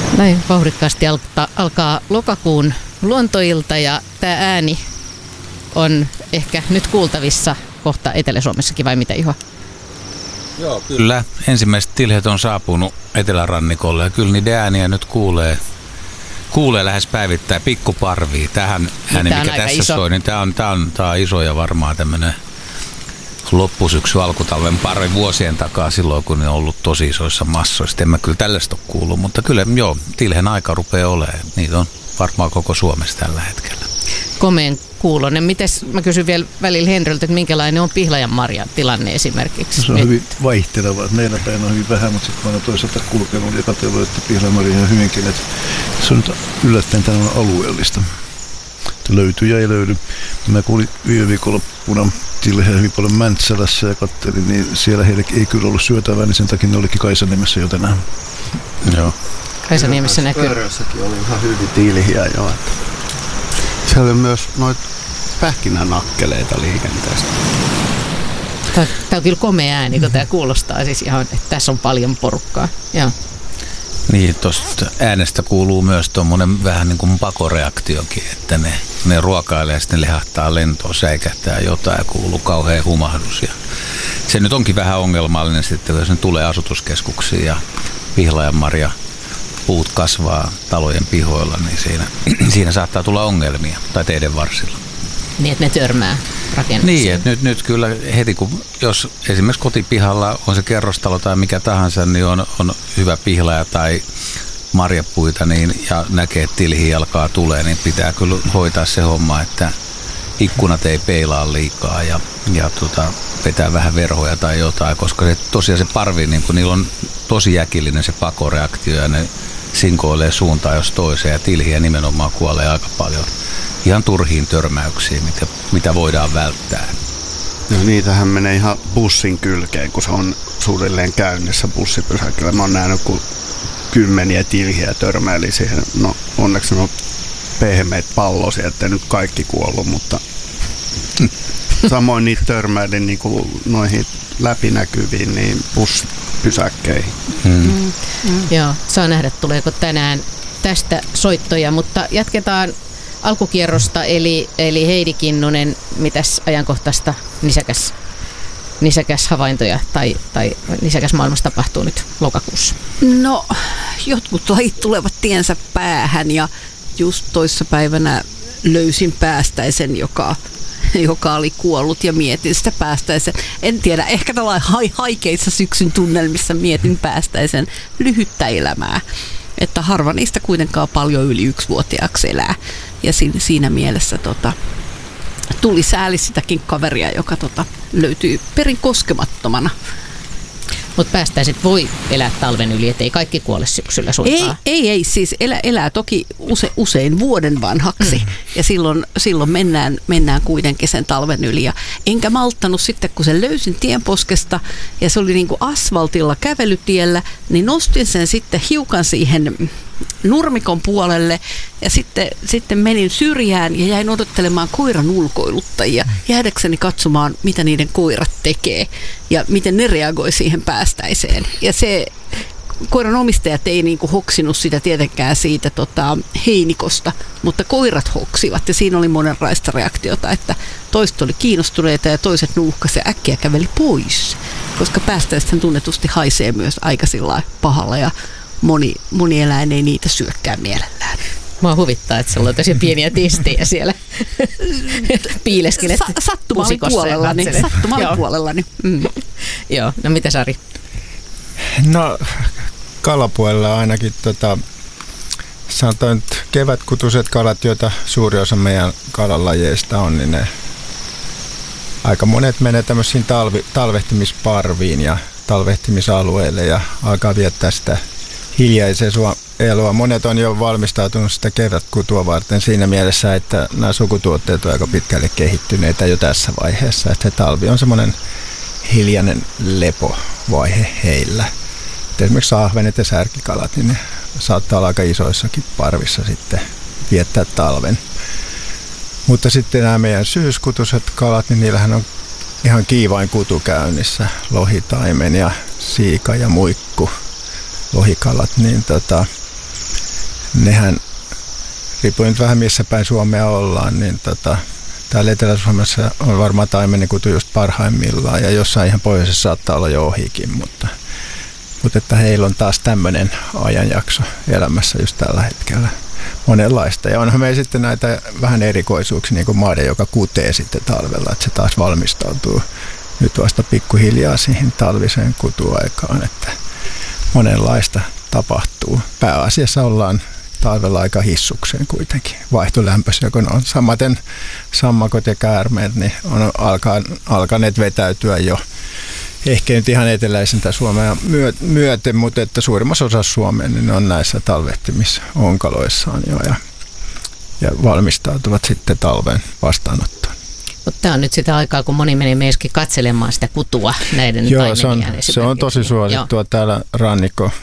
Näin vauhdikkaasti alkaa lokakuun luontoilta ja tämä ääni on ehkä nyt kuultavissa kohta Etelä-Suomessakin vai mitä, Juha? Joo, kyllä. Ensimmäiset tilhet on saapunut etelärannikolle ja kyllä niiden ääniä nyt kuulee lähes päivittäin pikkuparvia. Tähän ääni, mikä tässä iso soi, niin tämä on iso ja varmaan tämmöinen loppusyksy, alkutalven parvi vuosien takaa silloin, kun ne on ollut tosi isoissa massoissa. En mä kyllä tällaista ole kuullut, mutta kyllä joo, tilhen aika rupeaa olemaan. Niitä on varmaan koko Suomessa tällä hetkellä. Komeen kuulonen. Mites, mä kysyn vielä välillä Henryltä, että minkälainen on pihlajanmarjan tilanne esimerkiksi? Se on hyvin vaihteleva. Meillä päin on hyvin vähän, mutta sitten mä olen toisaalta kulkenut ja katsellut, että pihlajanmarja on hyvinkin. Että se on nyt yllättäen tänään alueellista. Että löytyy ja ei löydy. Mä kuulin viime viikonloppuna tilheä hyvin paljon Mäntsälässä ja katselin, niin siellä heille ei kyllä ollut syötävää, niin sen takia ne olikin Kaisaniemessä jo tänään. Joo. Kaisaniemessä näkyy. Pöörössäkin oli ihan hyvin tilhiä jo. Siellä on myös noita pähkinänakkeleita liikenteessä. Tämä on kyllä komea ääni, kun tämä kuulostaa siis ihan, että tässä on paljon porukkaa. Joo. Niin, tuosta äänestä kuuluu myös tuommoinen vähän niin kuin pakoreaktiokin, että ne ruokailee ja sitten lehahtaa lentoon, säikähtää jotain ja kuuluu kauhea humahdus. Ja se nyt onkin vähän ongelmallinen sitten, jos ne tulee asutuskeskuksiin ja pihlajanmarja puut kasvaa talojen pihoilla, niin siinä saattaa tulla ongelmia tai teiden varsilla. Niin, että ne törmää rakennuksiin. Niin, että nyt kyllä heti kun, jos esimerkiksi kotipihalla on se kerrostalo tai mikä tahansa, niin on hyvä pihlaja tai marjapuita niin, ja näkee, että tilhi alkaa tulee, niin pitää kyllä hoitaa se homma, että ikkunat ei peilaa liikaa ja vetää vähän verhoja tai jotain, koska tosiaan se parvi, niin kun niillä on tosi äkillinen se pakoreaktio ja ne sinkoilee suuntaan jos toiseen ja tilhiä nimenomaan kuolee aika paljon ihan turhiin törmäyksiin, mitä voidaan välttää. No niitähän menee ihan bussin kylkeen, kun se on suunnilleen käynnissä bussipysäkillä. Mä oon nähnyt, kun kymmeniä tilhiä törmäili siihen. No onneksi on pehmeät pallosia, ettei nyt kaikki kuollut, mutta samoin niitä törmäili niin kuin noihin läpinäkyviin niin bussipysäkkeihin. Joo, saa nähdä, tuleeko tänään tästä soittoja, mutta jatketaan alkukierrosta, eli Heidi Kinnunen, mitäs ajankohtaista nisäkäs havaintoja tai nisäkäs maailmassa tapahtuu nyt lokakuussa? No, jotkut lajit tulevat tiensä päähän ja just toissapäivänä löysin päästäisen, joka oli kuollut ja mietin sitä päästäisen. En tiedä, ehkä tällainen haikeissa syksyn tunnelmissa mietin päästäisen lyhyttä elämää. Että harva niistä kuitenkaan paljon yli 1-vuotiaaksi elää. Ja siinä mielessä tuli sääli sitäkin kaveria, joka löytyy perin koskemattomana. Mutta päästäiset voi elää talven yli, ettei kaikki kuole syksyllä suinkaan. Ei, siis elää toki usein vuoden vanhaksi. Ja silloin mennään kuitenkin sen talven yli. Ja enkä malttanut sitten, kun sen löysin tienposkesta ja se oli niin kuin asfaltilla kävelytiellä, niin nostin sen sitten hiukan siihen nurmikon puolelle ja sitten menin syrjään ja jäin odottelemaan koiran ulkoiluttajia, jäädäkseni katsomaan, mitä niiden koirat tekee ja miten ne reagoi siihen päästäiseen. Ja se koiran omistajat ei niinku hoksinut sitä tietenkään siitä heinikosta, mutta koirat hoksivat ja siinä oli monenlaista reaktiota, että toiset oli kiinnostuneita ja toiset nuuhkasi ja äkkiä käveli pois, koska päästäisethän tunnetusti haisee myös aika sillä pahalla ja moni eläin ei niitä syökkää mielellään. Mua huvittaa, että sulla on tosi pieniä tistejä siellä. Piileskelet Sattuman puolellani. Joo, no mitä Sari? No kalapuolella ainakin sanotaan nyt kevätkutuiset kalat, joita suuri osa meidän kalalajeista on, niin ne aika monet menee tämmöisiin talvehtimisparviin ja talvehtimisalueille ja alkaa viettää sitä hiljaisen eloa. Monet on jo valmistautunut sitä kevätkutua varten siinä mielessä, että nämä sukutuotteet on aika pitkälle kehittyneitä jo tässä vaiheessa. Että talvi on semmoinen hiljainen lepovaihe heillä. Et esimerkiksi ahvenet ja särkikalat, niin ne saattaa olla aika isoissakin parvissa sitten viettää talven. Mutta sitten nämä meidän syyskutuiset kalat, niin niillähän on ihan kiivain kutu käynnissä. Lohitaimen ja siika ja muikku lohikalat, niin nehän, riippuen nyt vähän missä päin Suomea ollaan, niin täällä Etelä-Suomessa on varmaan taimenikutu just parhaimmillaan ja jossain ihan pohjoisessa saattaa olla jo ohikin, mutta että heillä on taas tämmöinen ajanjakso elämässä just tällä hetkellä monenlaista. Ja onhan meillä sitten näitä vähän erikoisuuksia, niin kuin maade, joka kutee sitten talvella, että se taas valmistautuu nyt vasta pikkuhiljaa siihen talviseen kutuaikaan, että monenlaista tapahtuu. Pääasiassa ollaan talvella aika hissukseen kuitenkin, vaihtolämpöisiä, kun on samaten sammakot ja käärmeet, niin on alkaneet vetäytyä jo ehkä nyt ihan eteläisintä Suomea myöten, mutta että suurimmassa osassa Suomea niin ne on näissä talvehtimisonkaloissaan jo ja valmistautuvat sitten talven vastaanottoon. Mutta tämä on nyt sitä aikaa, kun moni menee myöskin katselemaan sitä kutua näiden Joo, taimenien se on tosi suosittua täällä